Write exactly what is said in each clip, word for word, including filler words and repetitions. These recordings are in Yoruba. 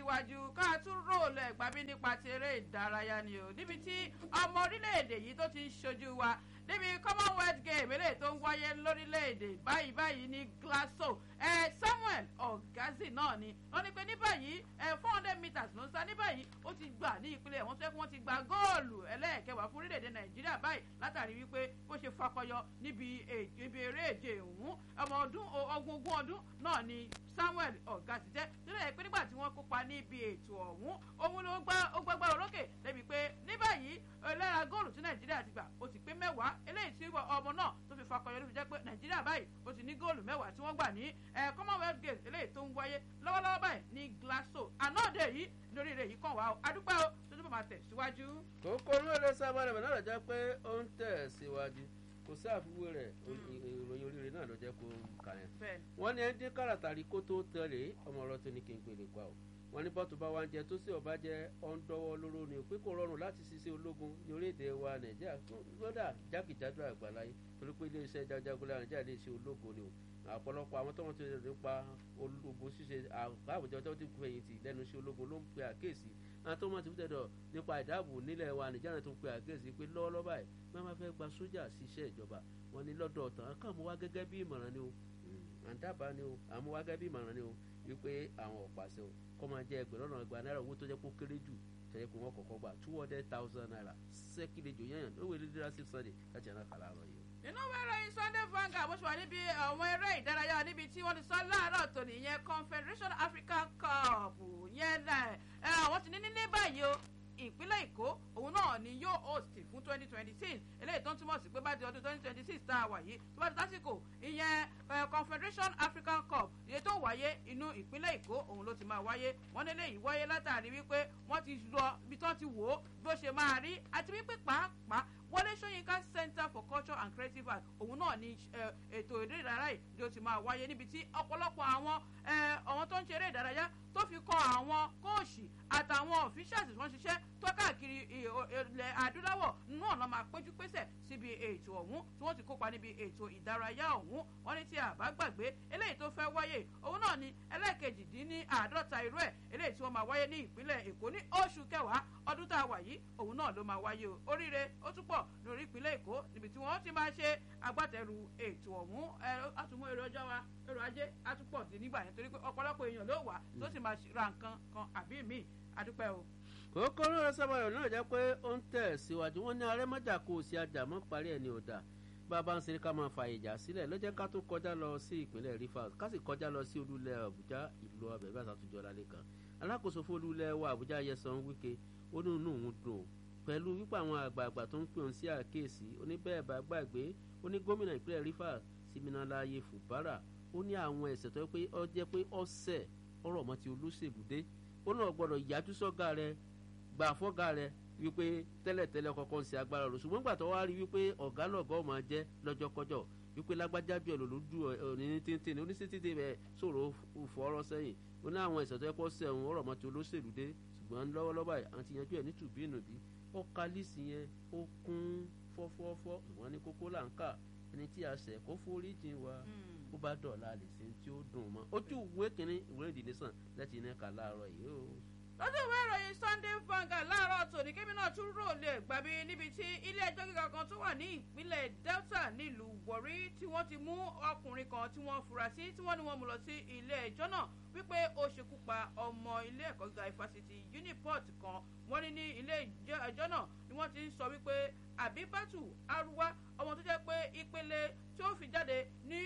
síwájú ká tún róòlù ẹ̀gbábí nípa ti eré ìdárayá ni o níbi tí ọmọ orílẹ̀-èdè yìí tó ti ń ṣojú wa níbi commonwealth game eléyìí tó ń wáyé lórílẹ̀-èdè báyìí báyìí ní Glasgow ẹ Samuel Ogazi náà ni wọ́n ní pé ní báyìí ẹ four hundred meters ló ń sá ní báyìí ó ti gbà ní ìpínlẹ̀ wọ́n tó yẹ kí wọ́n ti gba góòlù ẹlẹ́ẹ̀kẹwàá fún orílẹ̀-èdè Nàìjíríà báyìí látàrí wípé bó ṣe fakọyọ níbi eré èje ìhún ọmọ ọdún ogún ogún ọdún náà ni Samuel Ogazi jẹ́ nílẹ̀ yẹn pé nígbà tí wọ́n kópa níbi ètò ọ̀hún òun ló gbá ó gbágbá orókè débi pé ní báyìí lára góòlù tí Nàìjíríà ti gbà ó ti pé mẹ́wàá eléyìí tí ọmọ náà tó fi fakọyọ ló fi jẹ́ pé Nàìjíríà báyìí ó ti ní góòlù mẹ́wàá tí wọ́n gbà ní Commonwealth Games eléyìí tó ń wáyé lọ́wọ́lọ́wọ́ báyìí ní Glasgow ànáàdé yìí lórí rẹ̀ yìí kàn wá o adúpẹ́ o tó tó máa tẹ̀ síwájú. kókó olóore sábà rẹ̀ náà lọ jẹ́ pé ó ń tẹ̀ síwájú kò sí àfiwé rẹ̀ ìròyìn oríire náà ló jẹ́ kó kà yẹn. wọ́n ní ẹni dín káràtàrí kó tó tẹ̀lé ọmọ ọ̀rọ̀ tó ní kí n pèlè pa o. wọ́n ní bọ́tù bá wa ń jẹ tó sì ọba jẹ́ ọ̀ńdọ́wọ́ lóró ni pé kò rọrùn láti ṣiṣẹ́ ológun ní orílẹ̀-èdè wa Nàìjíríà lọ́dà jákèjádò àgbáláyé torí pé iléeṣẹ́ jagunjagun Nàìjíríà lè ṣe ológun ni o. ọ̀pọ̀lọpọ̀ àwọn tó wọ́n ti rẹ̀ nípa ológun ṣíṣe àwùjọ tó ti fẹ̀yìntì lẹ́nu iṣẹ́ ológun ló ń pe àkíyèsí àwọn tó wọ́n ti fúdẹ̀dọ̀ nípa ìdáàbò nílẹ̀ wa Nàìjíríà tó ń pe àkíyèsí pé lọ́wọ́lọ́wọ́ báyìí wọ́n máa fẹ́ gba sójà sí iṣẹ́ ìjọba wọn ni lọ́dọ̀ ọ̀tàn kàn mú wá gẹ́gẹ́ bí ìmọ̀ràn ni o àǹdàbà ni o àmú wá gẹ́gẹ́ bí ìmọ̀ràn ni o wípé àwọn ọ̀pàṣẹ o kọ́ máa jẹ́ ẹgbẹ̀rún ọ̀nà ìgbà náírà owó tó jẹ́ kó kéré jù tẹ̀lé pé wọ́n kọ̀ọ̀kan gbà two hundred thousand naira sẹ́kìlẹ̀jọ yẹn lówó ìlera six hundred láti ẹ̀rọ kàlà àrọ̀ yìí. inú wẹ́rẹ́ Sunday Vanguard bó ṣe wà níbi àwọn eré ìdárayá níbi tí wọ́n ti sọ láàárọ̀ tòní yẹn Confederation African Cup yẹn àwọn ti ní ní báyìí o ìpínlẹ̀ Èkó òun náà ni yóò host fún twenty twenty six eléyìí tó ń túmọ̀ sí pé bá di ọdún twenty twenty six tá a wà yìí tó bá di lásìkò ìyẹn Confederation African Cup iye tó wáyé inú ìpínlẹ̀ Èkó òun ló ti máa wáyé wọ́n ní eléyìí wáyé látàrí wípé wọ́n ti lọ ibi tó ti wò ó bó ṣe máa rí àti wípé pàápàá Wọlé Ṣóyínká Center for Culture and Creative Arts òun náà ni ètò eré ìdárayá yìí ló ti máa wáyé níbi tí ọ̀pọ̀lọpọ̀ àwọn àwọn tó ń ṣe eré ìdárayá tó fi kọ́ àwọn kóòṣì àtàwọn officials tí wọ́n ṣiṣẹ́ tó káàkiri ilẹ̀ adúláwọ̀ nínú ọ̀nà máa péjú pésẹ̀ síbi ètò ọ̀hún tí wọ́n ti kópa níbi ètò ìdárayá ọ̀hún wọ́n ní tí a bá gbàgbé eléyìí tó fẹ́ wáyé òun náà ni ẹlẹ́ẹ̀kejìdínláàádọ́ta irú ẹ̀ eléyìí tí wọ́n máa wáyé ní ìpínlẹ̀ Èkó ní oṣù kẹwàá ọdún tá a wà yìí òun náà ló máa wáyé o oríire ó tún pọ̀ lórí ìpínlẹ̀ Èkó níbi tí wọ́n ti máa ṣe agbátẹrù ètò ọ̀hún àtúmọ̀ èrè ọjọ́ wa èrò ajé àtúpọ̀ sí nígbà yẹn torí pé ọ̀pọ̀lọpọ̀ èèyàn ló wà tó sì máa ra nǹkan kan àbí míì adúpẹ́ o. kókó lóore sábàyọ̀ náà jẹ́ pé ó ń tẹ̀ síwájú wọn ní arẹ́mọ́jà kò sí ajá mọ́ parí ẹ̀ ní ọ̀dà bàbá ń ṣeré ká máa fa ìjà sílẹ̀ ló jẹ́ ká tó kọjá lọ sí ìpínlẹ̀ Rivers ká sì kọjá lọ sí olúlẹ̀ Àbújá ìlú ọbẹ̀ bá ṣàtúnjọ lálẹ́ kan alákòóso fún olúlẹ̀ wa Àbújá Nyesom Wike ó ní inú òun dùn pẹ̀lú wípé àwọn àgbààgbà tó ń pè òun sí àkíyèsí oníbẹ̀ẹ́ bá gbàgbé ó ní gómìnà ìpínlẹ̀ Rivers Siminalayi Fubara ó ní àwọn ẹ̀ṣẹ̀ tó pé ó jẹ́ pé ọ̀sẹ̀ ọ̀rọ̀ mọ́ ti olóṣèlú dé ó náà gbọ́dọ̀ yájú sọ́gà rẹ̀ gbà fọ́gà rẹ̀ wípé tẹ́lẹ̀tẹ́lẹ̀ kọ́kọ́ ń ṣe agbára rẹ̀ ṣùgbọ́n gbà tó wá rí wípé ọ̀gá lọ̀gá máa jẹ́ lọ́jọ́kọ́jọ́ wípé lágbájá bí ọ̀lọ́ lójú òní tíntín ní oníṣítí bẹ́ẹ̀ sọ̀rọ̀ fọ́ọ́rọ́ sẹ́yìn ó ní àwọn ẹ̀ṣẹ̀ tó yẹ kó sẹ̀wọ̀n ọ̀rọ̀ mọ́ ti olóṣèlú dé ṣùgbọ́n lọ́wọ́lọ́wọ́ àti yanjú ẹ̀ ní tùbínùbí ó ka lísì yẹn ó kún fọ́fọ́fọ́ ìwọ́n ní kókó là ń kà ẹni tí a ṣẹ̀ kó forí jìn wá ó bá dọ̀la lè ṣe tí ó dùn mọ́ ojú ìwé kìíní ìwé ìdílé sàn láti iná kà láàárọ̀ yìí o. lọ́jọ́ ìwé ìròyìn Sunday Vanguard láàárọ̀ tòní kébí náà tún rò lè gbàbí níbi tí ilé ẹjọ́ gíga kan tó wà ní ìpínlẹ̀ Delta nílùú Warri tí wọ́n ti mú ọkùnrin kan tí wọ́n fura sí tí wọ́n ní wọ́n mú lọ sí ilé ẹjọ́ náà wípé ó ṣekú pa ọmọ ilé ẹ̀kọ́ gíga ifásitì Uniport kan wọ́n ní ní ilé ẹjọ́ náà ni wọ́n ti ń sọ wípé Àbíbátù Arúwá ọmọ tó jẹ́ pé ìpele tí ó fi jáde ní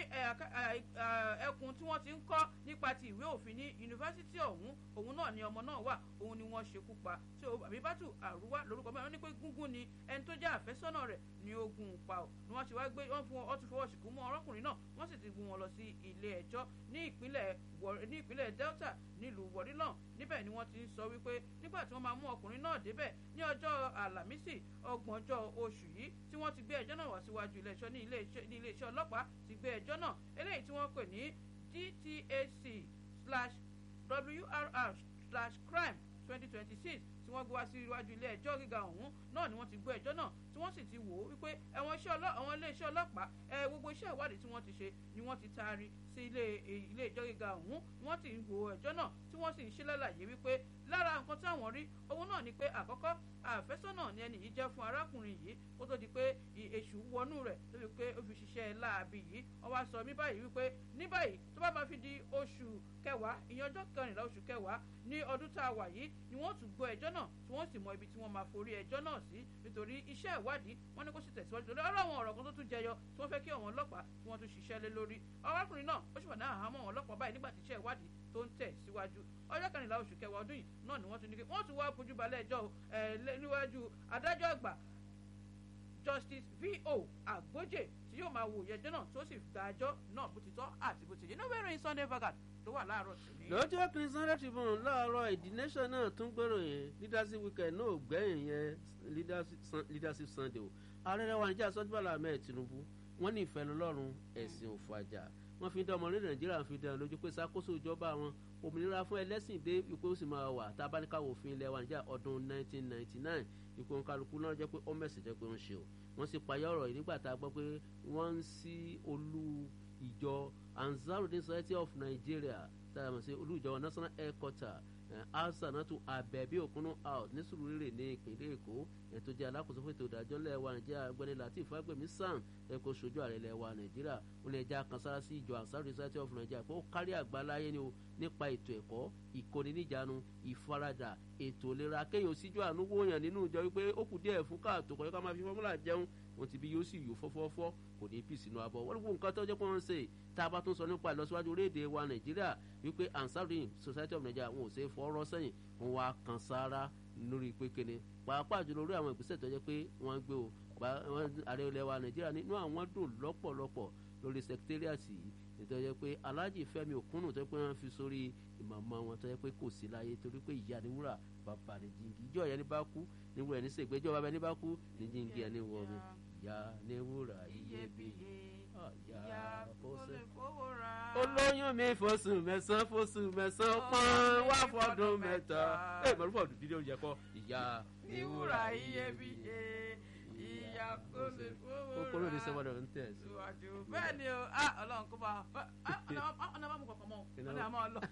ẹkùn tí wọ́n ti ń kọ́ nípa ti ìwé òfin ní yunifásitì ọ̀hún òun náà ni ọmọ náà wà òun ni wọ́n ṣekú pa tí Àbíbátù Arúwá lórúkọ mẹ́rin ní pé gúngún ni ẹni tó jẹ́ àfẹ́sọ́nà rẹ̀ ní ogun pa ọ̀ ni wọ́n ti wá gbé wọ́n fún ọ ti fọwọ́ sìnkú mọ́ ọlọ́kùnrin náà wọ́n sì ti gbé wọn lọ sí ilé ẹjọ́ ní ìpínlẹ̀ ní ìpínlẹ̀ Delta nílùú Warri náà níbẹ̀ ni wọ́n ti ń sọ wípé nígbà tí wọ́n máa mú ọkùnrin náà débẹ̀ ní ọjọ́ Àlàmísì ọgbọ̀njọ́ oṣù yìí tí wọ́n ti gbé ẹjọ́ náà wá síwájú ilé ẹjọ́ ní ilé iṣẹ́ ọlọ́pàá ti gbé ẹjọ́ náà eléyìí tí wọ́n pè ní D T A C slash W R R slash crime twenty twenty six tí wọ́n gbé wá sí iwájú ilé ẹjọ́ gíga ọ̀hún náà ni wọ́n ti gbọ́ ẹjọ́ náà tí wọ́n sì ti wò ó wípé àwọn iléeṣẹ́ ọlọ́pàá gbogbo iṣẹ́ ìwádìí tí wọ́n ti ṣe ni wọ́n ti taari sí ilé ilé ẹjọ́ gíga ọ̀hún ni wọ́n ti ń wo ẹjọ́ náà tí wọ́n sì ń ṣe lálàyé wípé lára nǹkan tí àwọn rí òun náà ni pé àkọ́kọ́ àfẹ́sọ́nà ni ẹni yìí jẹ́ fún arákùnrin yìí kó tó di pé èṣù wọnú rẹ̀ tó fi pé ó fi ṣiṣẹ́ láabi yìí wọ́n wá sọ mí báyìí wípé ní báyìí tó bá máa fi di oṣù kẹwàá ìyẹn ọjọ́ kẹrìnlá oṣù kẹwàá ní ọdún tá a wà yìí ni wọ́n tún gbọ́ ẹjọ́ náà tí wọ́n sì mọ ibi tí wọ́n máa forí ẹjọ́ náà sí nítorí iṣẹ́ ìwádìí wọ́n ní kó sì tẹ̀síwájú lórí ọ̀rọ̀ àwọn ọ̀rọ̀ kan tó tún jẹyọ tí wọ́n fẹ́ kí àwọn ọlọ́pàá tí wọ́n tún ṣiṣẹ́ lé lórí ọkùnrin náà ó sì wà ní àhámọ́ àwọn ọlọ́pàá báyìí nígbà tí iṣẹ́ ìwádìí tó ń tẹ̀ síwájú ọjọ́ kẹrìnlá oṣù kẹwàá ọdún yìí náà ni wọ́n tún ní kí wọ́n tún wá fojú balẹ̀ ẹjọ́ níwájú adájọ́ àgbà Justice V O Agboje tí yóò máa wo ìyẹjọ́ náà tó sì dájọ́ náà bó ti tọ́ àti bó ti yẹ. inú ìròyìn Sunday Vanguard ló wà láàárọ̀ tòní. lọ́jọ́ kìíní Sunday Tribune láàárọ̀ ìdí nation náà tún gbèrò yẹn leadership weekend náà gbẹ̀yìn yẹn leadership Sunday o ààrẹ rẹ̀ wà níjà sọ́júbọ̀lá Ahmed Tinubu wọ́n ní ìfẹ́ lọ́lọ́run ẹ̀sìn òfàjà wọ́n fi dán ọmọ orílẹ̀ Nàìjíríà fi dán lójú pé ṣàkóso ìjọba wọn òmìnira fún ẹlẹ́sìn dé ipò ó sì máa wà tá a bá ní káwọ́ òfin ilẹ̀ wa níjà ọdún nineteen ninety-nine ipò kálukú náà jẹ́ pé ó mẹ̀sì jẹ́ pé ó ń ṣe o wọ́n sì payá ọ̀rọ̀ yìí nígbà tá a gbọ́ pé wọ́n ń sí olú ìjọ Ansarudeen Society of Nigeria tá a mọ̀ sí olú ìjọ national headquarter alsanatu abẹ́bí òkúnnú out ní Sùúrùlérè ní ìpínlẹ̀ Èkó ètò jẹ́ alákòóso fún ètò ìdájọ́ lẹ́wà Nàìjíríà Ọ̀gbẹ́ni Lateef Fagbemi Sam ẹ̀kọ́ sojú ààrẹ lẹ́wà Nàìjíríà ó lè já kan sára sí ìjọ Ansarudeen Society of Nigeria pé ó kárí àgbáláyé ni o nípa ètò ẹ̀kọ́ ìkóniníjàánu ìfaradà ètò ìlera kéèyàn síjú àánú wòyàn nínú ìjọ wípé ó kù díẹ̀ fún káàtó kọ́ ká máa fi fọ́múlà jẹun wọn ti bí yóò sì yò fọ́fọ́fọ́ kò ní pì sínú abọ́ wọ́n ní gbogbo nǹkan tó jẹ́ pé wọ́n ń ṣe tá a bá tún sọ nípa ìlọsíwájú orílẹ̀-èdè wa Nàìjíríà wípé Ansarudeen Society of Nigeria wọn ò ṣe é fọ́ọ́rọ́ sẹ́yìn wọn wá kan sára lórí pé kéne pàápàá jùlọ lórí àwọn ìgbésẹ̀ tó jẹ́ pé wọ́n gbé o ààrẹ ilẹ̀ wa Nàìjíríà nínú àwọn dùn lọ́pọ̀lọpọ̀ lórí sẹkítẹ́rìàtì yìí nítorí pé Alhaji Fẹ́mi Òkúnnù tó pé wọ́n fi sórí ìmọ̀ọ́mọ́ wọn tó yẹ pé kò sí láyé torí pé ìyá ni wúrà bàbá ni jíǹgì ìjọ yẹn ní bá kú ní wúrà ní sègbè ìjọ bàbá ní bá kú ní jíǹgì ẹni wọ mi ìyá ni wúrà iyebíye ìyá fọsẹ. olóyún mi fosùn mẹ́sàn-án fosùn mẹ́sàn-án pọ́n wá fọdún mẹ́ta ẹ mọ̀lúfọ̀ ọdún dídé oúnjẹ kọ́ ìyá ni wúrà iyebíye ìyá kólé fowó ra kókóró ní sẹ́wọ́n náà ń tẹ̀ sí. bẹ́ẹ̀ ni o Ọlọ́run kó bá ọ̀nà bá mú kọ̀ọ̀kan mọ́ ọ̀nà àmọ́ ọlọ́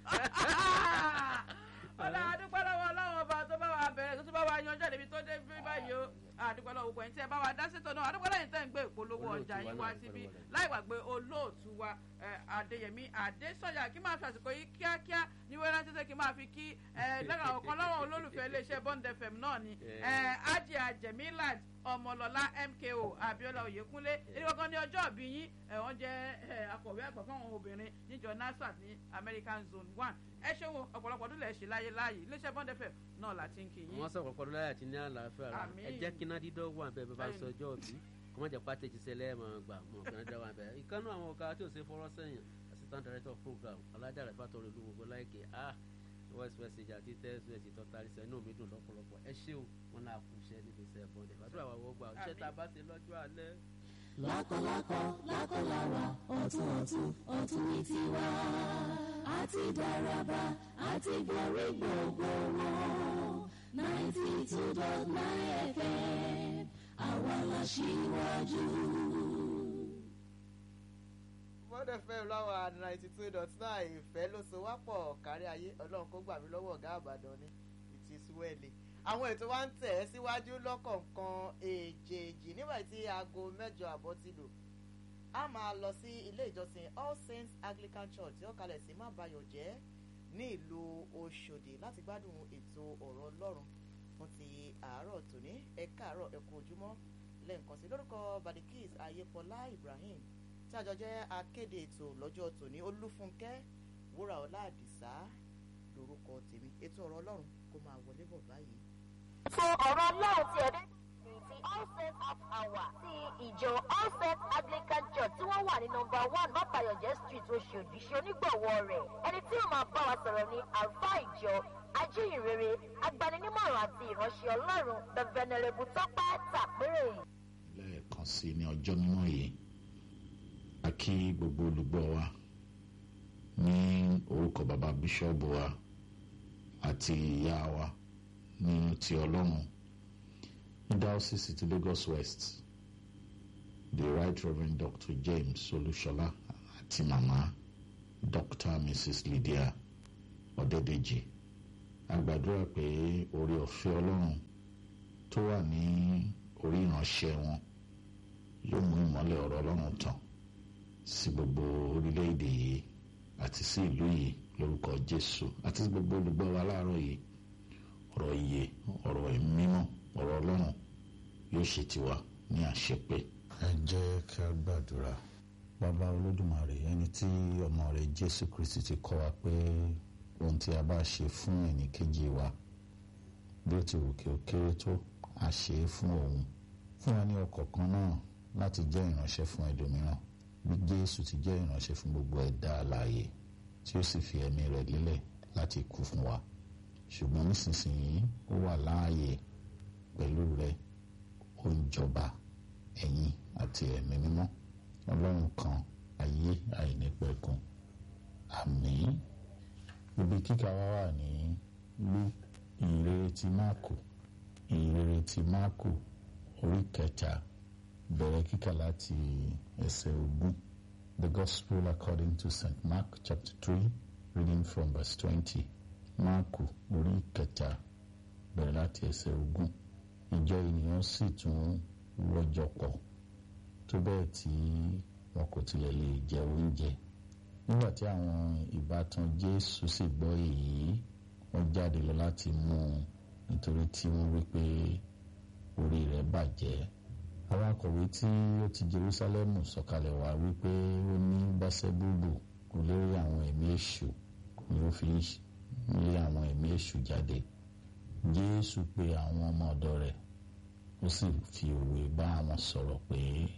ọ̀nà àdúpẹ́ lọ́wọ́ Ọlọ́run ọba tó bá wa bẹ̀rẹ̀ tó tún bá wa yanjú ẹ̀dẹ̀bí tó dé bí báyìí o àdúpẹ́ lọ́wọ́ gbogbo ẹ̀yin tí ẹ bá wa dá sétò náà àdúpẹ́ lẹ́yìn tẹ́ ń gbé ìpolówó ọjà yín wá síbí láì gbàgbé olóòtú wa Adéyẹmí Adésọyà kí máa fi àsìkò yìí kíákíá ní wẹ́rẹ́ títí kí máa fi kí lára ọ̀kan lọ́wọ́ olólùfẹ́ iléeṣẹ́ Bond F M náà ni Ajia Jemilat Ọmọlọ́lá M K O Abíọ́lá Oyèkúnlé èyí kankan ní ọjọ́ ìbí yín wọ́n jẹ́ akọ̀wé àgbà fún àwọn obìnrin níjọ NASFAT ní American Zone one ẹ ṣeun ọ̀pọ̀lọpọ̀ ọdún lẹ̀ ṣe láyé láàyè iléeṣẹ́ Bond F M náà láti ń kí yín. wọ́n sọ ọ̀pọ̀lọpọ̀ ọdún láyé àti ní àlàáfíà rà ẹ jẹ́ kí nádídọ́ wà bẹ́ẹ̀ bá sọ ọjọ́ òbí kọ́mọ̀ jẹ́ pàtẹ́jì sẹ́lẹ̀ mọ̀ gbà mọ̀ kí nádídọ́ wà bẹ́ẹ̀ ìkànnì àwọn ọ̀gá tí ò ṣe fọ́rọ́ sẹ́yìn assistant director of program alájà rẹ̀ fàtọ́rọ̀ ìlú gbogbo láìkè ah voice message àti text message tó tarí sẹ́yìn náà mi dùn lọ́pọ̀lọpọ̀ ẹ ṣé o wọn náà kú iṣẹ́ níbi iṣẹ́ Bond F M àdúrà wà wọ́n gbà iṣẹ́ tá a bá ṣe lọ́jọ́ alẹ́. lákọ̀lákọ̀ lákọ̀láwà ọ̀tún ọ̀tún ọ̀tún ní tiwa àti dáraba àti borí gbogbo wọn ninety two dot nine F M àwa la ṣíwájú. Bond F M láwa ninety two dot nine ìfẹ́ ló so wá pọ̀ kárí ayé Ọlọ́run kó gbà mí lọ́wọ́ ọ̀gá àbàdàn ni ìtì suwẹ́lì àwọn ètò wa ń tẹ̀ ẹ́ síwájú lọ́kọ̀ọ̀kan èjèèjì nígbà tí aago mẹ́jọ àbọ̀ ti lò a máa lọ sí ilé ìjọsìn All Saints Anglican Church tí ó kalẹ̀ sí Mábayọ̀jẹ́ ní ìlú Òṣòdì láti gbádùn ètò ọ̀rọ̀ Ọlọ́run fún ti àárọ̀ tòní ẹ káàárọ̀ ẹ kú ojúmọ́ lẹ́ǹkan sí lórúkọ Badikis Ayépọlá Ibrahim tí àjọ jẹ́ akéde ètò lọ́jọ́ tòní Olúfúnkẹ́ Wúràọlá Àdìsá lórúkọ tèmi ètò ọ̀rọ̀ Ọlọ́run kó máa wọlé bọ̀ báyìí. fún ọ̀rọ̀ Ọlọ́run ti ẹ̀dẹ́ ti All Saints half hour ti ìjọ All Saints Anglican Church tí wọ́n wà ní nọ́mbà one Mábayọ̀jẹ́ street Òṣòdì ṣe onígbọ̀wọ́ rẹ̀ ẹni tí ó máa bá wa sọ̀rọ̀ ní àlùfáà ìjọ ajíhìnrere agbaninímọ̀ràn àti ìránṣẹ́ Ọlọ́run the venerable Tọ́pẹ́ Tàpérè. lẹ́ẹ̀kan sí ní ọjọ́ mímọ́ yìí a kí gbogbo olùgbọ́ wa ní orúkọ bàbá bíṣọ́ọ̀bù wa àti ìyá wa ní ti ọlọ́run ní diocese ti Lagos West, the Right Reverend Doctor James Olúṣọlá àti màmá Doctor Missus Lydia Ọ̀dẹ́dẹ́jì. A gbàdúrà pé oore ọ̀fẹ́ ọlọ́run tó wà ní orí ìránṣẹ́ wọn yóò mú ìmọ́lẹ̀ ọ̀rọ̀ ọlọ́run tàn sí gbogbo orílẹ̀-èdè yìí àti sí ìlú yìí lórúkọ Jésù, àti sí gbogbo olùgbọ́ wa láàárọ̀ yìí. Ọ̀rọ̀ ìyè, ọ̀rọ̀ mímọ́, ọ̀rọ̀ ọlọ́run yóò ṣe tiwa ní àṣepé. Ẹ jẹ́ kí a gbàdúrà. Bàbá Olódùmarè, ẹni tí ọmọ rẹ̀ Jésù Kristi ti kọ́ wa pé ohun tí a bá ṣe fún ẹnìkejì wa bí ó ti wù kí ó kéré tó, a ṣe é fún òun. Fún wa ní ọkọ̀ kan náà láti jẹ́ ìránṣẹ́ fún ẹlòmíràn bí Jésù ti jẹ́ ìránṣẹ́ fún gbogbo ẹ̀dá alààyè tí ó sì fi ẹ̀mí rẹ̀ lélẹ̀ láti kú fún wa. Ṣùgbọ́n nísinsìnyí ó wà láàyè pẹ̀lú rẹ̀, ó ń jọba ẹ̀yin àti ẹ̀mí mímọ́, Ọlọ́run kan ayé àìnípẹ̀kun. Àmín. Ibi kíkà wa wà ní Lú ìhìnrere ti Máàkù, ìhìnrere ti Máàkù orí kẹta, bẹ̀rẹ̀ kíkà láti ẹsẹ̀ ogún. The Gospel according to Saint Mark chapter three, reading from verse twenty. Máàkù orí kẹta, bẹ̀rẹ̀ láti ẹsẹ̀ ogún. Ìjọ ènìyàn sì tún rọ́jọ pọ̀ tó bẹ́ẹ̀ tí wọn kò tilẹ̀ lè jẹ oúnjẹ. Nígbà tí àwọn ìbátan Jésù sì gbọ́ èyí, wọ́n jáde lọ láti mú un nítorí tí wọ́n wí pé orí rẹ̀ bàjẹ́. Àwọn akọ̀wé tí ó ti Jerúsálẹ́mù sọ̀kalẹ̀ wá wí pé ó ní Bẹ́sẹ́búbù, olórí àwọn ẹ̀mí èṣù, ni ó fi lé àwọn ẹ̀mí èṣù jáde. Jésù pe àwọn ọmọ ọ̀dọ̀ rẹ̀, ó sì fi òwe bá wọn sọ̀rọ̀ pé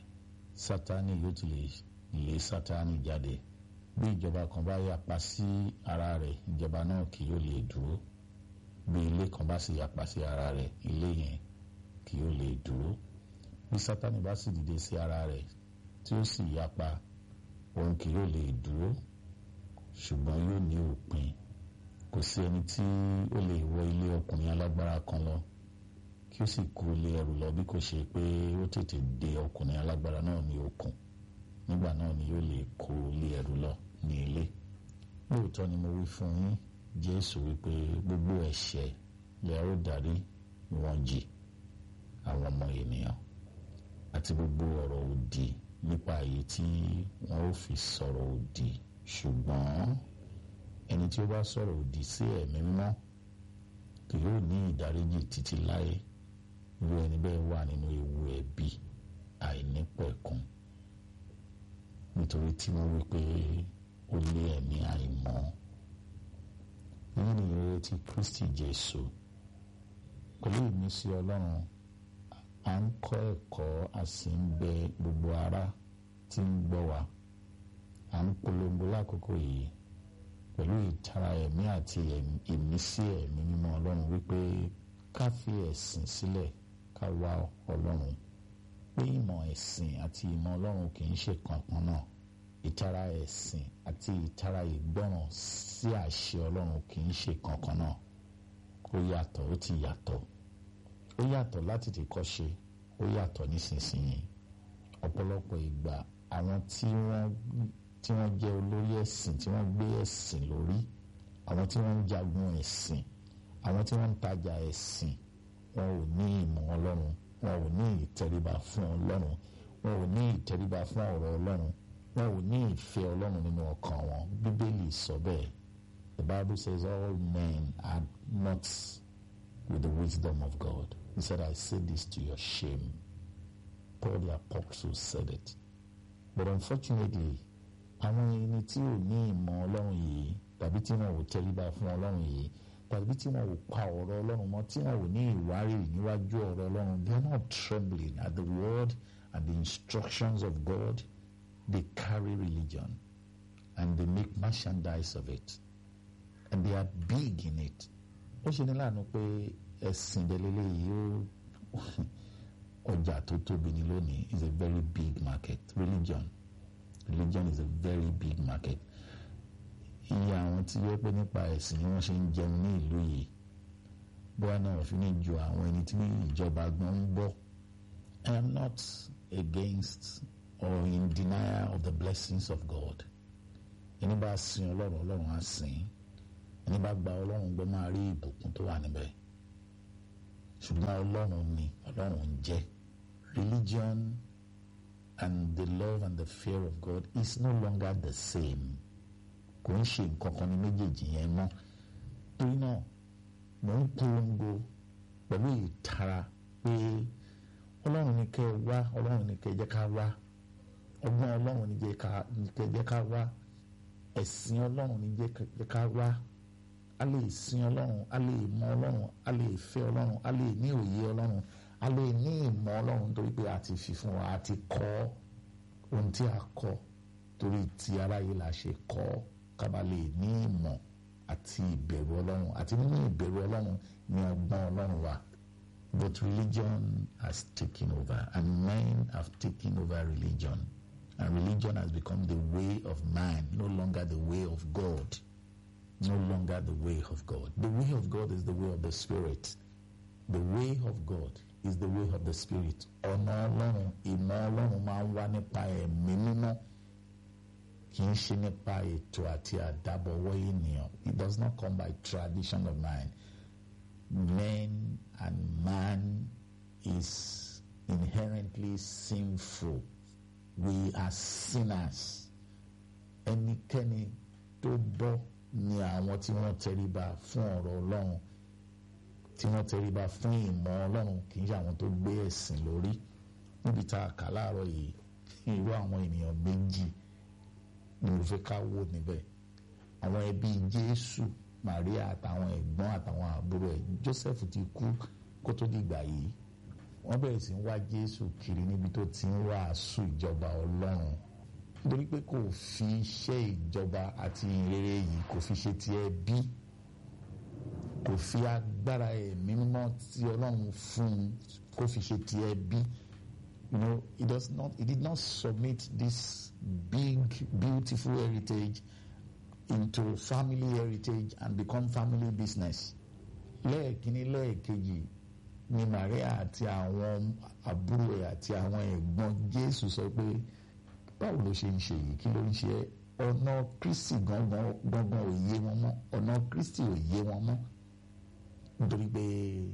Sátánì yóò ti lè lé Sátánì jáde. Bí ìjọba kan bá yapa sí ara rẹ̀, ìjọba náà kì yóò lè dúró. Bí ilé kan bá sì yapa sí ara rẹ̀, ilé yẹn kì yóò lè dúró. Bí Sátánì bá sì dìde sí ara rẹ̀ tí ó sì yapa, òun kì yóò lè dúró, ṣùgbọ́n yóò ní òpin. Kò sí ẹni tí ó lè wọ ilé ọkùnrin alágbára kan lọ kí ó sì kó lé ẹrù lọ bí kò ṣe pé ó tètè dé ọkùnrin alágbára náà ní okùn. Nígbà náà ni yóò lè kó lé ẹrù lọ ní ilé. Lóòótọ́ ni mo wí fún yín, Jésù wípé gbogbo ẹ̀ṣẹ̀ lẹ ó dárí wọn jì àwọn ọmọ ènìyàn, àti gbogbo ọ̀rọ̀ òdì nípa èyí tí wọ́n ó fi sọ̀rọ̀ òdì. Ṣùgbọ́n ẹni tí ó bá sọ̀rọ̀ òdì sí ẹ̀mí mímọ́ kì yóò ní ìdáríjì títí láé. Irú ẹni bẹ́ẹ̀ wà nínú ewu ẹ̀bi àìnípẹ̀kun, nítorí tí wọ́n wí pé ó lé ẹ̀mí àìmọ́. Èyí ni ìrere ti Kristi Jésù. Pẹ̀lú ìmísí Ọlọ́run, à ń kọ́ ẹ̀kọ́, a sì ń bẹ gbogbo ará tí ń gbọ́ wa. À ń polongo lákòókò yìí pẹ̀lú ìtara ẹ̀mí àti ìmísí ẹ̀mí mímọ́ Ọlọ́run wípé ká fi ẹ̀sìn sílẹ̀, ká wá Ọlọ́run. Pé ìmọ̀ ẹ̀sìn àti ìmọ̀ Ọlọ́run kì í ṣe kankan náà. Ìtara ẹ̀sìn àti ìtara ìgbọ́ràn sí àṣẹ Ọlọ́run kì í ṣe kankan náà. Ó yàtọ̀, ó ti yàtọ̀. Ó yàtọ̀ láti ti kọ́ ṣe, ó yàtọ̀ nísinsìnyí. Ọ̀pọ̀lọpọ̀ ìgbà àwọn tí wọ́n tí wọ́n jẹ́ olórí ẹ̀sìn, tí wọ́n gbé ẹ̀sìn lórí, àwọn tí wọ́n ń jagun ẹ̀sìn, àwọn tí wọ́n ń tajà ẹ̀sìn, wọn ò ní ìmọ̀ Ọlọ́run, wọn ò ní ìtẹríba fún Ọlọ́run, wọn ò ní ìtẹríba fún ọ̀rọ̀ Ọlọ́run, wọn ò ní ìfẹ́ Ọlọ́run nínú ọkàn wọn. Bíbélì sọ bẹ́ẹ̀. The Bible says all men are not with the wisdom of God. He said, I say this to your shame. Paul the Apostle said it. But unfortunately, àwọn ẹni tí ò ní ìmọ̀ Ọlọ́run yìí, tàbí tí wọn ò tẹríba fún Ọlọ́run yìí, tàbí tí wọn ò pa ọ̀rọ̀ Ọlọ́run mọ́, tí wọn ò ní ìwárìrì níwájú ọ̀rọ̀ Ọlọ́run, they are not trembling at the word and the instructions of God. They carry religion and they make merchandise of it, and they are big in it. Ó ṣe ní láàánú pé ẹ̀sìn ìdẹ́lélẹ́ yìí ó ọjà tó tóbi ní lónìí is a very big market. Religion religion is a very big market. Iye àwọn tí yẹ pé nípa ẹ̀sìn ni wọ́n ṣe ń jẹun ní ìlú yìí bóyá náà fi ní ju àwọn ẹni tí ìjọba gan ń bọ́. I am not against or in denial of the blessings of God. Ẹni bá sin Ọlọ́run, Ọlọ́run á sìn. Ẹni bá gba Ọlọ́run gbọ́ máa rí ìbùkún tó wà níbẹ̀. Ṣùgbọ́n Ọlọ́run ni Ọlọ́run ń jẹ́. Religion and the love and the fear of God is no longer the same. Kò ń ṣe nǹkan kan ní méjèèjì yẹn mọ́. Torí náà, mò ń polongo pẹ̀lú ìtara pé Ọlọ́run ní kẹ́ ẹ wá, Ọlọ́run ní kẹ́ ẹ jẹ́ ká wá. Ọgbọ́n Ọlọ́run ní kẹ́ ẹ jẹ́ ká wá. Ẹ̀sìn Ọlọ́run ní jẹ́ ká wá. A lè sin Ọlọ́run, a lè mọ Ọlọ́run, a lè fẹ́ Ọlọ́run, a lè ní òye Ọlọ́run, a lè ní ìmọ̀ Ọlọ́run nítorí pé a ti fi fún wa, a ti kọ́ ohun tí a kọ́ torí ti aráyé la ṣe kọ́ ká bá lè ní ìmọ̀ àti ìbẹ̀rù Ọlọ́run, àti nínú ìbẹ̀rù Ọlọ́run ní ọgbọ́n Ọlọ́run wa. But religion has taken over, and men have taken over religion, and religion has become the way of man, no longer the way of God. No longer the way of God. The way of God is the way of the Spirit. The way of God is the way of the Spirit. Ọ̀nà Ọlọ́run, ìmọ̀ Ọlọ́run máa ń wá nípa ẹ̀mí mímọ́, kì í ṣe nípa ètò àti àdábọ̀wọ́ ènìyàn. It does not come by tradition of man. Men and man is inherently sinful. We are sinners. Ẹnikẹ́ni tó bọ́ ni àwọn tí wọ́n tẹríba fún ọ̀rọ̀ Ọlọ́run, tí wọ́n tẹríba fún ìmọ̀ Ọlọ́run, kì í ṣe àwọn tó gbé ẹ̀sìn lórí. Níbi tá a kà láàárọ̀ yìí, irú àwọn ènìyàn méjì ni mo fẹ́ ká wò níbẹ̀. Àwọn ẹbí Jésù, Màríà àtàwọn ẹ̀gbọ́n àtàwọn àbúrò ẹ̀. Jósẹ́fù ti kú kó tó dìgbà yìí. Wọ́n bẹ̀rẹ̀ sí ń wá Jésù kiri níbi tó ti ń wàásù ìjọba Ọlọ́run. Nítorí pé kò fi iṣẹ́ ìjọba àti ìrere yìí kò fi ṣe ti ẹbí, kò fi agbára ẹ̀mí mímọ́ tí Ọlọ́run fún un kò fi ṣe ti ẹbí. You know, he does not, he did not submit this big, beautiful heritage into family heritage and become family business. Lẹ́ẹ̀kínní lẹ́ẹ̀kejì ni Màríà àti àwọn àbúrò ẹ̀ àti àwọn ẹ̀gbọ́n Jésù sọ pé báwo ló ṣe ń ṣe yìí, kí ló ń ṣe ẹ́? Ọ̀nà Kristi gangan gangan ò yé wọn mọ́, ọ̀nà Kristi ò yé wọn mọ́, nítorí pé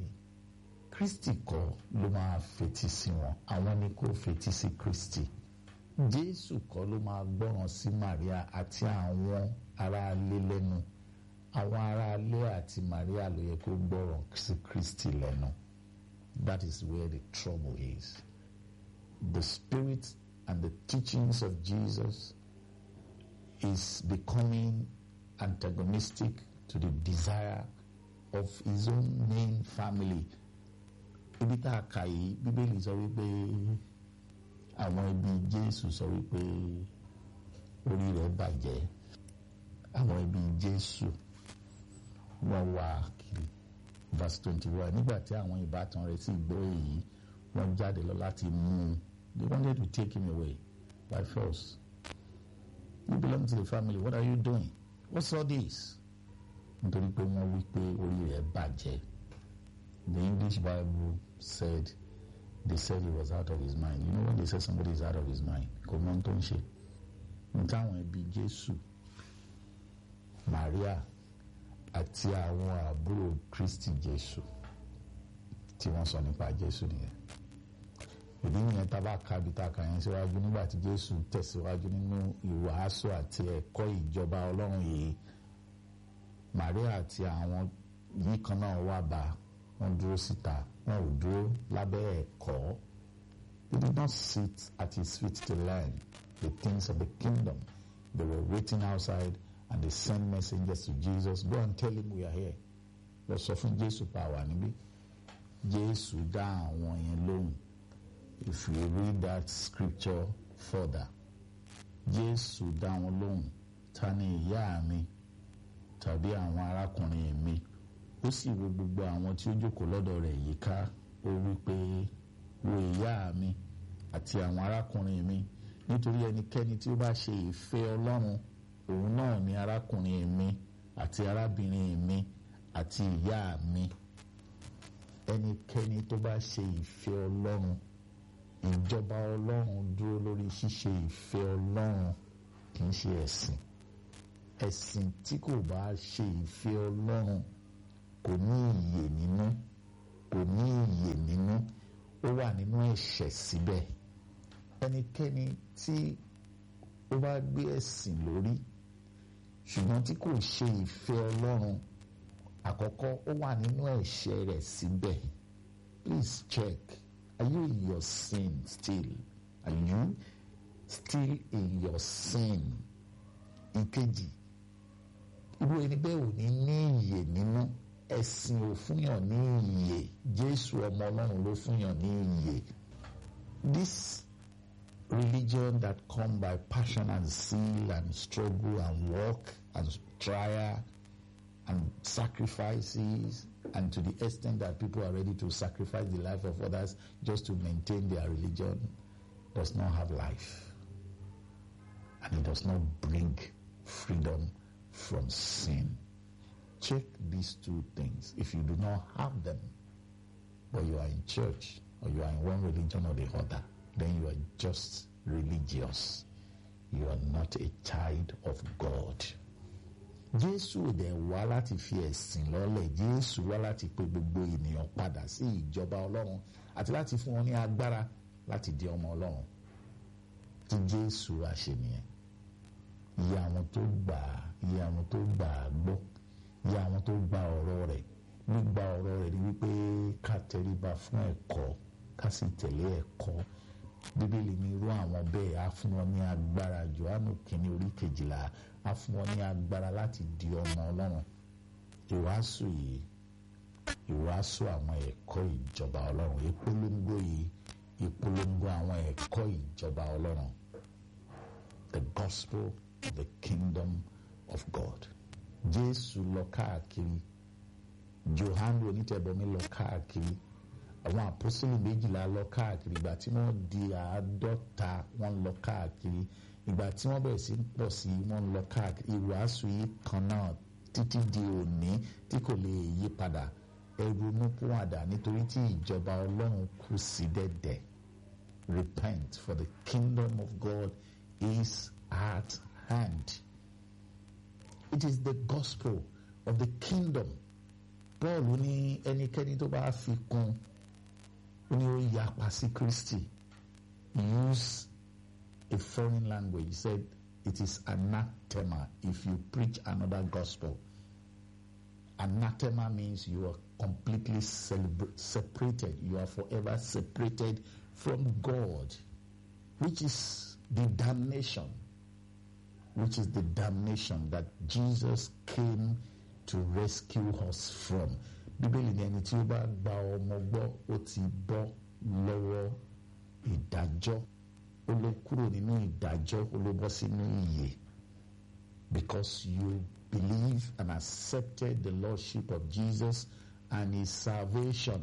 Kristi kọ́ ló máa fetí sí wọn, àwọn ni kò fetí sí Kristi. Jésù kọ́ ló máa gbọ́ràn sí Màríà àti àwọn aráalé lẹ́nu, àwọn aráalé àti Màríà ló yẹ kó gbọ́ràn sí Kristi lẹ́nu. That is where the trouble is. The Spirit and the teachings of Jesus is becoming antagonistic to the desire of his own main family. Ibi tá a kà yìí, Bíbélì sọ wípé àwọn ẹbí Jésù sọ wípé orí rẹ̀ bàjẹ́. Àwọn ẹbí Jésù wọ́n wá kiri. Verse twenty-one, nígbà tí àwọn ìbátan rẹ̀ sì gbọ́ èyí, wọ́n jáde lọ láti mú un. They wanted to take him away by force. You belong to the family. What are you doing? What's all this? Nítorí pé wọ́n wí pé orí rẹ̀ bàjẹ́. The English Bible said, they said he was out of his mind. You know when they say somebody is out of his mind? Kò mọ tó ń ṣe. Nítawọn ẹbí Jésù, Màríà àti àwọn àbúrò Kristi Jésù tí wọ́n sọ nípa Jésù nìyẹn. Ìdí nìyẹn tá a bá ka ibi tá a kà yẹn síwájú nígbà tí Jésù tẹ̀síwájú nínú ìwàásù àti ẹ̀kọ́ ìjọba Ọlọ́run yìí. Màríà àti àwọn yìí kan náà wá bá wọn dúró síta, wọn ò dúró lábẹ́ ẹ̀kọ́. They did not sit at his feet to learn the things of the kingdom. They were waiting outside and they sent messengers to Jesus. Go and tell him we are here. Lọ sọ fún Jésù pa wà níbí. Jésù dá àwọn yẹn lóhùn. If we read that scripture further, Jésù dá wọn lóhùn, ta ni ìyá mi tàbí àwọn arákùnrin mi? Ó sì wo gbogbo àwọn tí ó jókòó lọ́dọ̀ rẹ̀ yíká, ó wí pé wo ìyá mi àti àwọn arákùnrin mi, nítorí ẹnikẹ́ni tí ó bá ṣe ìfẹ́ Ọlọ́run, òun náà ni arákùnrin mi àti arábìnrin mi àti ìyá mi. ẹnikẹ́ni tó bá ṣe ìfẹ́ ọlọ́run ìjọba ọlọ́run dúró lórí ṣíṣe ìfẹ́ ọlọ́run kì í ṣe ẹ̀sìn ẹ̀sìn tí kò bá ṣe ìfẹ́ ọlọ́run kò ní iyè nínú kò ní iyè nínú ó wà nínú ẹ̀ṣẹ̀ síbẹ̀ ẹnikẹ́ni tí ó bá gbé ẹ̀sìn lórí ṣùgbọ́n tí kò ṣe ìfẹ́ ọlọ́run àkọ́kọ́ ó wà nínú ẹ̀ṣẹ̀ rẹ̀ síbẹ̀. Please check, are you in your sin still? Are you still in your sin? Ìkejì, irú ẹni bẹ́ẹ̀ ò ní ní iyè nínú ẹ̀sìn ò fúnyàn ní iyè Jésù ọmọ Ọlọ́run ló fúnyàn ní iyè. This religion that come by passion and zeal and struggle and work and trial and sacrifices, and to the extent that people are ready to sacrifice the life of others just to maintain their religion, does not have life. And it does not bring freedom from sin. Check these two things. If you do not have them, but you are in church, or you are in one religion or the other, then you are just religious. You are not a child of God. Jésù dẹ̀ wá láti fi ẹ̀sìn lọ́lẹ̀. Jésù wá láti pe gbogbo ènìyàn padà sí ìjọba Ọlọ́run àti láti fún wọn ní agbára láti di ọmọ Ọlọ́run. Tí Jésù wá ṣe nìyẹn. Iye àwọn tó gbà á, iye àwọn tó gbà á gbọ́, iye àwọn tó gba ọ̀rọ̀ rẹ̀. Nígbà ọ̀rọ̀ rẹ̀ ni wípé ká tẹríba fún ẹ̀kọ́, ká sì tẹ̀lé ẹ̀kọ́. Bíbélì ní irú àwọn bẹ́ẹ̀ á fún wọn ní agbára. Jòhánù kìíní orí kejìlá á fún wọn ní agbára láti di ọmọ Ọlọ́run. Ìwàásù yìí, ìwàásù àwọn ẹ̀kọ́ ìjọba Ọlọ́run. Ìpolongo yìí, ìpolongo àwọn ẹ̀kọ́ ìjọba Ọlọ́run. The gospel of the kingdom of God. Jésù lọ káàkiri. Jòhánù onítẹ̀bọmi lọ káàkiri. Àwọn àpọ́sítélì méjìlá lọ káàkiri. Ìgbà tí wọ́n di àádọ́ta wọ́n lọ káàkiri. Ìgbà tí wọ́n bẹ̀rẹ̀ sí pọ̀ sí wọ́n lọ káàkiri. Ìwàásù yìí kan náà títí di òní tí kò lè yí padà. Ẹ ronú pìwàdà nítorí tí ìjọba Ọlọ́run kù sí dẹ̀dẹ̀. Repent, for the kingdom of God is at hand. It is the gospel of the kingdom. Paul ní ẹnikẹ́ni tó bá fi kún ó ní ó yapa sí Kristi. He used a foreign language. He said it is anathema if you preach another gospel. Anathema means you are completely celebra- separated. You are forever separated from God, which is the damnation. Which is the damnation that Jesus came to rescue us from. Bíbélì ní ẹni tí ó bá gba ọmọ gbọ́ ó ti bọ́ lọ́wọ́ ìdájọ́. Ó lọ kúrò nínú ìdájọ́, ó lọ bọ́ sínú ìyè. Because you believe and accepted the lordship of Jesus and his salvation,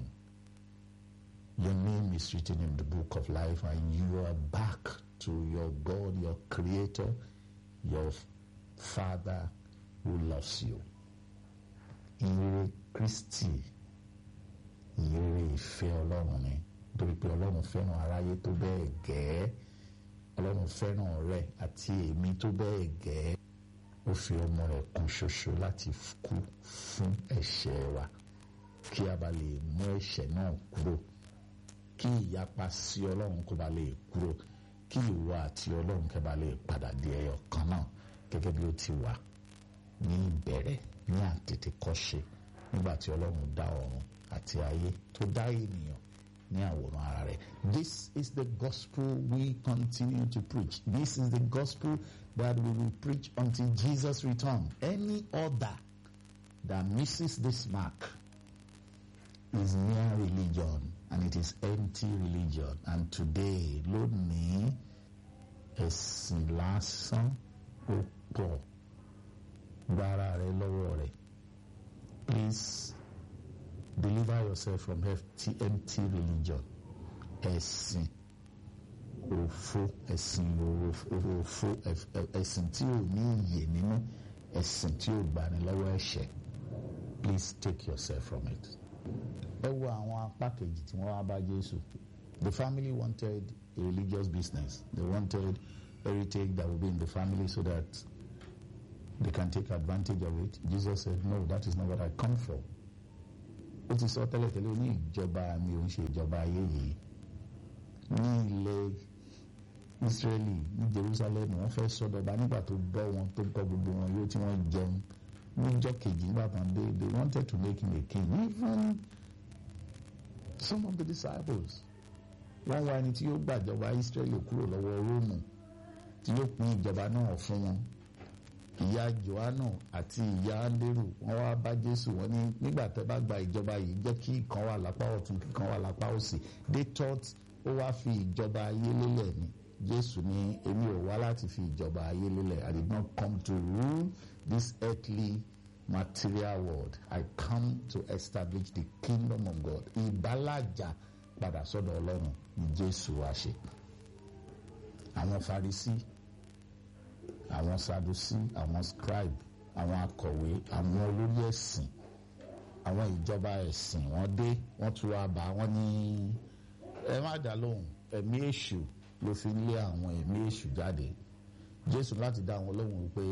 your name is written in the book of life and you are back to your God, your creator, your Father who loves you. Ìrere Kristi, ìrere ìfẹ́ Ọlọ́run ni. Torí pé Ọlọ́run fẹ́ràn aráyé tó bẹ́ẹ̀ gẹ́ẹ́. Ọlọ́run fẹ́ràn rẹ̀ àti èmi tó bẹ́ẹ̀ gẹ́ẹ́. Ó fi ọmọ rẹ̀ kan ṣoṣo láti kú fún ẹ̀ṣẹ̀ wa. Kí a bá lè mú ẹ̀ṣẹ̀ náà kúrò. Kí ìyapa sí Ọlọ́run kó bá lè kúrò. Kí ìwọ àti Ọlọ́run kẹ́ bá lè padà di ẹyọ kan náà gẹ́gẹ́ bí ó ti wà ní ìbẹ̀rẹ̀ ní àtètèkọ́ṣe nígbà tí Ọlọ́run dá ọ̀run àti ayé tó dá ènìyàn ní àwòrán ara rẹ̀. This is the gospel we continue to preach. This is the gospel that we will preach until Jesus return. Any other that misses this mark is mere religion, and it is empty religion. And today, lónìí, ẹ̀sìn lásán ó pọ̀. Gbára rẹ lọ́wọ́ rẹ̀. Please deliver yourself from empty, empty religion. Ẹ̀sìn òfo, ẹ̀sìn òfo, ẹ̀sìn tí ò ní iyè nínú, ẹ̀sìn tí ò gbani lọ́wọ́ ẹ̀ṣẹ̀. Please take yourself from it. ẹ wo àwọn apá kejì tí wọ́n wá bá Jésù. The family wanted a religious business. They wanted heritage that will be in the family so that they can take advantage of it. Jesus said, no, that is not what I come for. Ó ti sọ tẹ́lẹ̀tẹ́lẹ̀ ní ìjọba mi ò ń ṣe ìjọba ayé yìí. Ní ilẹ̀ Israeli ní Jerusalem wọ́n fẹ́ sọdọ̀ba nígbà tó bọ́ wọn tó bọ́ gbogbo wọn yóò tí wọ́n jẹun. Níjọ́ kejì nígbà kan dé, they wanted to make him a king. Even some of the disciples, wọ́n wá ẹni tí yóò gbàjọba Israeli kúrò lọ́wọ́ Róòmù tí yóò pín ìjọba náà fún wọn. Ìyá Jòhánù àti ìyá Áńdérù wọ́n wá bá Jésù, wọ́n ní nígbà tẹ́ bá gba ìjọba yìí jẹ́ kí ìkan wà lápá ọ̀tún kí ìkan wà lápá òsì. They thought ó wá fi ìjọba ayé lélẹ̀ ni. Jésù ní èmi ò wá láti fi ìjọba ayé lélẹ̀. I did not come to rule this earthly material world. I come to establish the kingdom of God. Ìbálàjà padà sọ́dọ̀ Ọlọ́run ni Jésù wá ṣe. Àwọn Farisí, àwọn Sadusí, àwọn scribe, àwọn akọ̀wé, àwọn olórí ẹ̀sìn, àwọn ìjọba ẹ̀sìn wọ́n dé wọ́n tún wá bá wọn ní ẹ má dá lóhùn, ẹ̀mí èṣù ló fi ń lé àwọn ẹ̀mí èṣù jáde. Jésù láti dá wọn lóhùn pé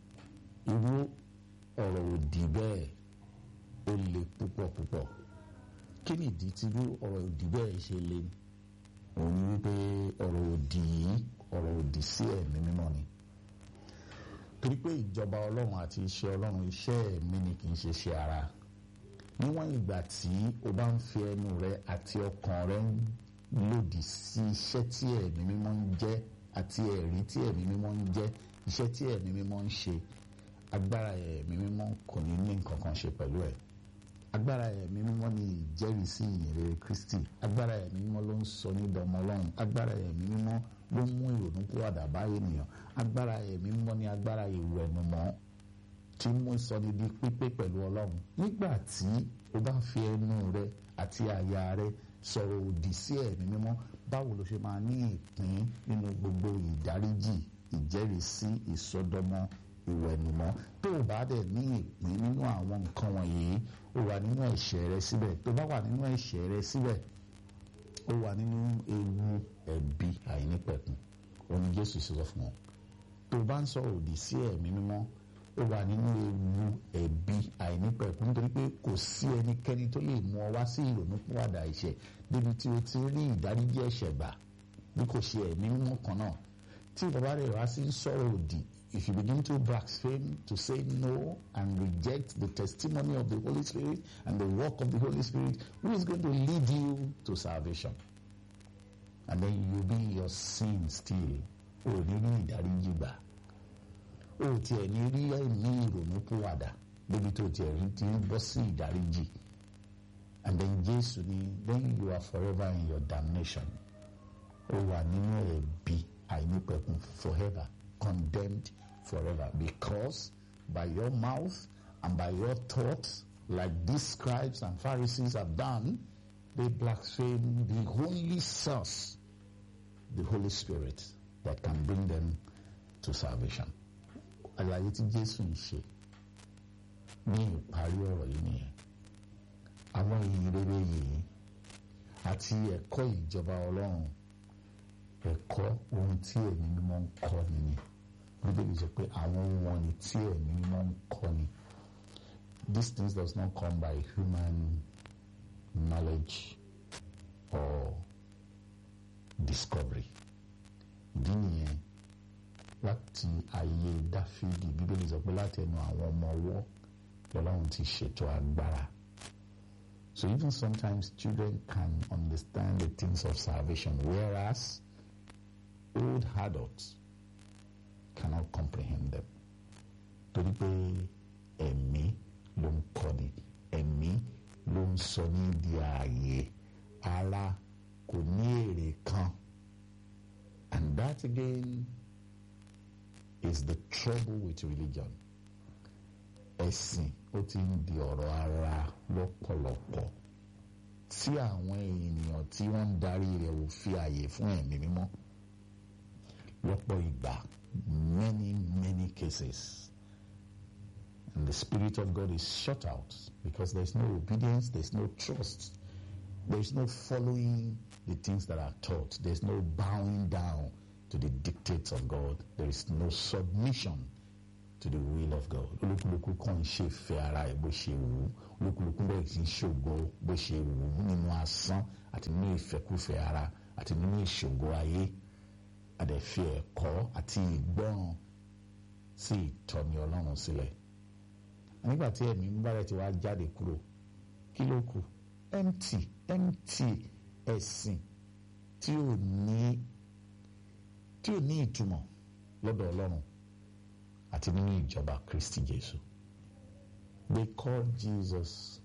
irú ọ̀rọ̀ òdì bẹ́ẹ̀ ó le púpọ̀ púpọ̀. Kí ni ìdí tí irú ọ̀rọ̀ òdì bẹ́ẹ̀ ṣe le? Òun ni wípé ọ̀rọ̀ òdì yìí ọ̀rọ̀ òdì sí ẹ̀mí mímọ́ ni. Torí pé ìjọba Ọlọ́run àti iṣẹ́ Ọlọ́run iṣẹ́ ẹ̀mí ni kì í ṣe iṣẹ́ ara. Níwọ̀n ìgbà tí o bá ń fi ẹnu rẹ àti ọkàn rẹ lòdì sí iṣẹ́ tí ẹ̀mí mímọ́ ń jẹ́ àti ẹ̀rí tí ẹ̀mí mímọ́ ń jẹ́, iṣẹ́ tí ẹ̀mí mímọ́ ń ṣe, agbára ẹ̀mí mímọ́ kò ní ní nǹkan kan ṣe pẹ̀lú ẹ̀. Agbára ẹ̀mí mímọ́ ni ìjẹ́rìísí ìyìnrere Kristi. Agbára ẹ̀mí mímọ́ ló ń sọ ní dọmọ Ọlọ́run. Agbára ẹ̀mí mímọ́ ló ń mú ìrònú pìwàdà bá ènìyàn. Agbára ẹ̀mí mímọ́ ni agbára ìwẹ̀nùmọ́ tí mú ìsọni di pípé pẹ̀lú Ọlọ́run. Nígbà tí o bá fi ẹnu rẹ àti àyà rẹ sọ̀rọ̀ òdì sí ẹ̀mí mímọ́, báwo ló ṣe máa ní ìpín nínú gbogbo ìdáríjì, ìjẹ́rìísí, ìsọdọmọ, ìwẹ̀nùmọ́? Tó o bá dẹ̀ ní ìpín nínú àwọn nǹkan wọ̀nyí, o wà nínú ẹ̀ṣẹ̀ rẹ síbẹ̀. Tó bá wà nínú ẹ̀ṣẹ̀ rẹ síbẹ̀, o wà nínú ewu ẹ̀bi àìnípẹ̀kun. Òun ni Jésù sọ fún wọn. Tó o bá ń sọ̀rọ̀ òdì sí ẹ̀mí mímọ́, ó wà nínú ewu ẹ̀bi àìnípẹ̀kun, nítorí pé kò sí ẹnikẹ́ni tó lè mú ọ wá sí ìrònúpìwàdà ẹ̀ṣẹ̀ débi tí o ti rí ìdáríjì ẹ̀ṣẹ̀ gbà bí kò ṣe ẹ̀mí mímọ́ kan náà. Tí bàbá rẹ̀ wá sí sọ̀rọ̀ òdì, if you begin to blaspheme, to say no and reject the testimony of the Holy Spirit and the work of the Holy Spirit, who is going to lead you to salvation? And then you be in your sin still. O ní rí ìdáríjì gbà. O tiẹ̀ ní rí ẹ̀mí ìrònúpìwàdà débi tó tiẹ̀ rí ti ń bọ́ sí ìdáríjì. And then Jésù ní, then you are forever in your damnation. O wà nínú ẹ̀bi àìnípẹ̀kun forever, condemned forever, because by your mouth and by your thoughts, like these scribes and Pharisees have done, they blaspheme the only source, the Holy Spirit, that can bring them to salvation. Àlàyé tí Jésù ń ṣe ní ìparí ọ̀rọ̀ yìí nìyẹn. Àwọn ìyìnrere yìí àti ẹ̀kọ́ ìjọba Ọlọ́run, ẹ̀kọ́ ohun tí ẹ̀mí mímọ́ ń kọ́ ni ni. Bíbélì sọ pé àwọn ohun wọ̀nyí tí ẹ̀mí mímọ́ ń kọ́ ni. These things does not come by human knowledge or discovery. Ìdí nìyẹn láti ayé Dáfídì, Bíbélì sọ pé láti ẹnu àwọn ọmọ ọwọ́ lọ́lọ́run ti ṣètò agbára. So even sometimes children can understand the things of salvation, whereas old adults cannot comprehend them. Torí pé ẹ̀mí ló ń kọ́ni, ẹ̀mí ló ń sọ ní di ààyè, ara kò ní èrè kan. And that again is the trouble with religion. Ẹ̀sìn ó ti ń di ọ̀rọ̀ ara lọ́pọ̀lọpọ̀ tí àwọn ènìyàn tí wọ́n ń darí rẹ̀ ò fi àyè fún ẹ̀mí mímọ́. Lọ́pọ̀ ìgbà, many many cases, And the Spirit of God is shut out because there's no obedience, there's no trust, there's no following the things that are taught, there's no bowing down to the dictates of God, there is no submission to the will of God. Olúkúlùkù kàn ń ṣe fẹ́ ara ẹ̀ bó ṣe wù ú. Olúkúlùkù bẹ̀rẹ̀ sí í ṣògo bó ṣe wù ú nínú asán àti nínú ìfẹ́kúfẹ̀ẹ́ ara àti nínú ìṣògo ayé. Àdẹ̀fi ẹ̀kọ́ àti ìgbọ́ràn sí ìtọ́ni Ọlọ́run sílẹ̀. Nígbà tí ẹ̀mí ń bára ti wá jáde kúrò, kí ló kù? Empty, empty ẹ̀sìn tí ò ní tí ò ní ìtumọ̀ lọ́dọ̀ Ọlọ́run àti nínú ìjọba Kristi Jésù. They called Jesus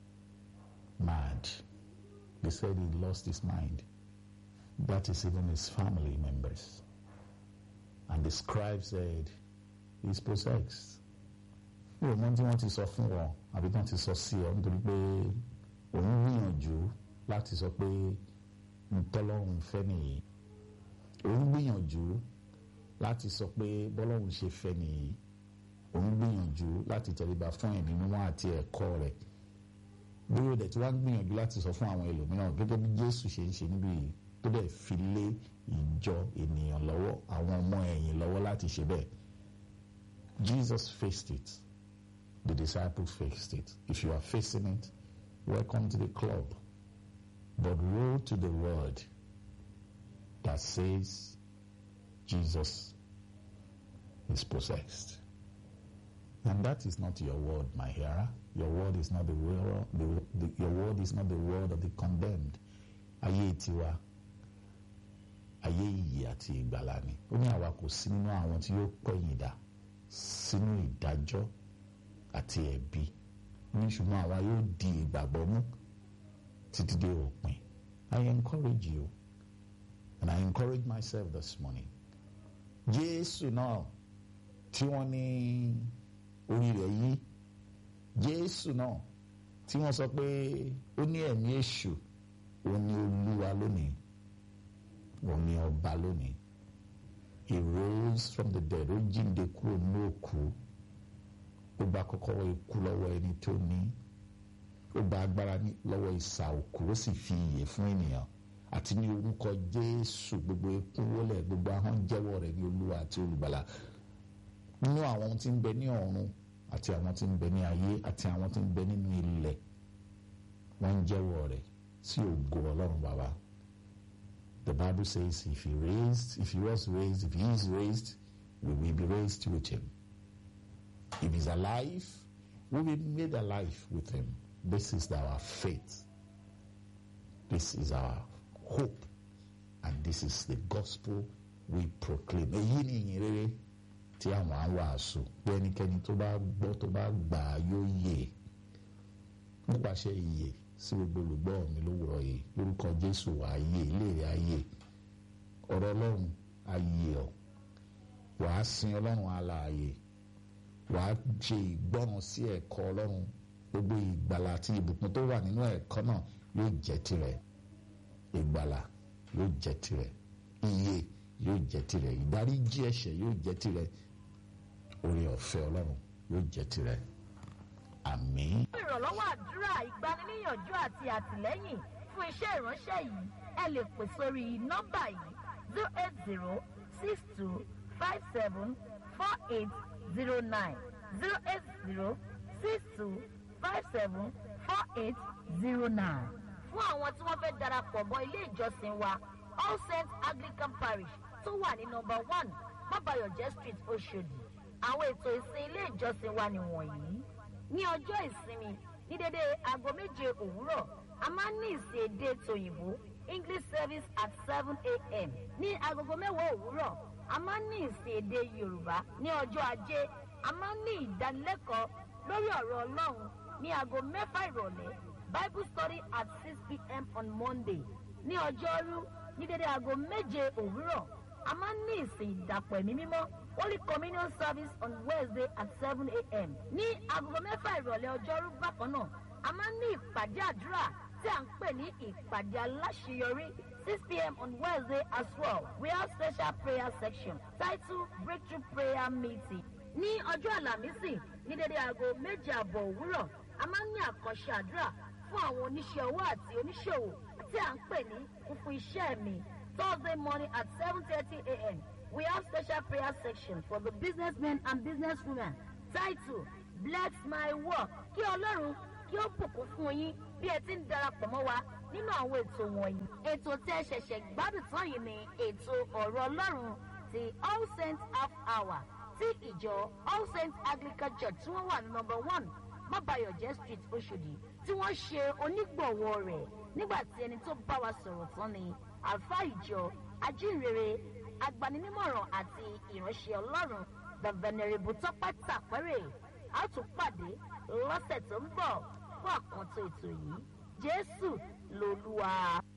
mad. They said he lost his mind. That is even his family members. And the scribe said he's possessed. Yóò mọ tí wọ́n ti sọ fún wọn àbí tí wọ́n ti sọ sí ọ nítorí pé òun gbìyànjú láti sọ pé ntọ́lọ́run fẹ́ nìyí. Òun gbìyànjú láti sọ pé bọ́lọ́run ṣe fẹ́ nìyí. Òun gbìyànjú láti tẹríba fún ẹ̀mí mímọ́ àti ẹ̀kọ́ rẹ̀. Bí ó dẹ̀ tí wọ́n gbìyànjú láti sọ fún àwọn ẹlòmíràn gẹ́gẹ́ bí Jésù ṣe ń ṣe níbí yìí tó dẹ̀ fi lé ìjọ ènìyàn lọ́wọ́ àwọn ọmọ ẹ̀yìn lọ́wọ́ láti ṣe bẹ́ẹ̀. Jesus faced it. The disciples faced it. If you are facing it, welcome to the club. But woe to the word that says Jesus is possessed. And that is not your word, my hearer. Your word is not the word. The, the, your word is not the word of the condemned. Ayé tiwa, ayé iyì àti ìgbàlà ni. Ó ní àwa kò sí nínú àwọn tí yóò pẹ̀yìn dà sínú ìdájọ́ àti ẹ̀bi. Ní ṣùgbọ́n àwa yóò di ìgbàgbọ́ mú títí dé òpin. I encourage you, and I encourage myself this morning. Jésù náà tí wọ́n ní orí rẹ̀ yí. Jésù náà tí wọ́n sọ pé ó ní ẹ̀mí èṣù, òun ni Olúwa lónìí, òun ni ọba lónìí. He rose from the dead. Ó jíǹde kúrò ní òkú. Ó gba kọ́kọ́rọ́ ikú lọ́wọ́ ẹni tó ní. Ó gba agbára lọ́wọ́ ìsà òkú. Ó sì fi ìyè fún ènìyàn. Àti ní orúkọ Jésù gbogbo ikú wólẹ̀, gbogbo ahọ́n jẹ́wọ́ rẹ̀ ní Olúwa àti olùgbàlà. Nínú àwọn tí ń bẹ ní ọ̀run àti àwọn tí ń bẹ ní ayé àti àwọn tí ń bẹ nínú ilẹ̀, wọ́n ń jẹ́wọ́ rẹ̀ sí ògo Ọlọ́run Baba. The Bible says if he raised, if he was raised, if he is raised, we will be raised with him. If he's alive, we will be made alive with him. This is our faith. This is our hope. And this is the gospel we proclaim. Èyí ni ìyìn rere tí àwọn á wàásù. Bí ẹnikẹ́ni tó bá gbọ́ tó bá gbà á yóò yè. Nípasẹ̀ ìyè sí gbogbo olùgbọ́ mi lówùrọ̀ yìí lórúkọ Jésù wàá yè, ilé rẹ̀ á yè. Ọ̀rọ̀ Ọlọ́run á yè ọ́. Wàá sin Ọlọ́run alààyè. Wàá ṣe ìgbọ́ràn sí ẹ̀kọ́ Ọlọ́run. Gbogbo ìgbàlà àti ìbùkún tó wà nínú ẹ̀kọ́ náà yóò jẹ́ tirẹ̀. Ìgbàlà yóò jẹ́ tirẹ̀. Ìyè yóò jẹ́ tirẹ̀. Ìdáríjì ẹ̀ṣẹ̀ yóò jẹ́ tirẹ̀. Oore ọ̀fẹ́ Ọlọ́run yóò jẹ́ tirẹ̀. Àmín. Ìrànlọ́wọ́ àdúrà, ìgbaniníyànjú àti àtìlẹ́yìn fún iṣẹ́ ìránṣẹ́ yìí ẹ lè pè sórí nọ́mbà yìí zero eight zero six two five seven four eight zero nine zero eight zero six two five seven four eight zero nine. Fún àwọn tí wọ́n fẹ́ darapọ̀ mọ́ ilé ìjọsìn wa All Saints Anglican Parish tó wà ní nọ́mbà one Mábàyọ̀jẹ́ Street Oṣòdì. Àwọn ètò ìsìn ilé ìjọsìn wa nìwọ̀nyí. Ní ọjọ́ ìsinmi ní dédé aago méje òwúrọ̀ a máa ń ní ìsìn èdè tòyìnbó English service at seven a.m. Ní agogo mẹ́wàá òwúrọ̀ a máa ń ní ìsìn èdè Yorùbá. Ní ọjọ́ ajé a máa ń ní ìdánilẹ́kọ̀ọ́ lórí ọ̀rọ̀ Ọlọ́run ní aago mẹ́fà ìrọ̀lẹ́ Bible study at six p.m. on Monday. Ní ọjọ́rú ní dédé aago méje òwúrọ̀ a máa ń ní ìsìn ìdàpọ̀ ẹ̀mí mímọ́ Holy Communion service on Wednesday at seven a.m. Ní agogo mẹ́fà ìrọ̀lẹ́ ọjọ́rú bákan náà a máa ń ní ìpàdé àdúrà tí à ń pè ní ìpàdé aláṣeyọrí six p.m. on Wednesday as well. We have special prayer section titled Breakthrough Prayer Meeting. ní ọjọ́ àlàmísì ní dédé aago méje àbọ̀ òwúrọ̀ a máa ń ní àkànṣe àdúrà fún àwọn oníṣẹ́ owó àti oníṣòwò tí à ń pè ní fúnfún iṣẹ́ mi. Thursday morning at seven thirty a.m. we have special prayer section for the businessmen and businesswomen. Title: Bless my work. Kí Ọlọ́run kí ó bùkún fún yín bí ẹ ti ń darapọ̀ mọ́ wa nínú àwọn ètò wọ̀nyí. Ètò tẹ́ ṣẹ̀ṣẹ̀ gbádùn tán yìí ni ètò ọ̀rọ̀ Ọlọ́run ti All Saints Half Hour tí ìjọ All Saints Anglican Church tí wọ́n wà ní number one Mabayọ̀jẹ́ Street Oṣòdì tí wọ́n ṣe onígbọ̀wọ́ rẹ̀ nígbà tí ẹni tó bá wa sọ̀rọ̀ tán ni àlùfáà ìjọ ajínrere agbaninímọ̀ràn àti ìránṣẹ́ Ọlọ́run the venerable Tọ́pẹ́ Tàpẹ́rẹ́. A tún pàdé lọ́sẹ̀ tó ń bọ̀ fún àkàntó ètò yìí. Jésù lolúwa.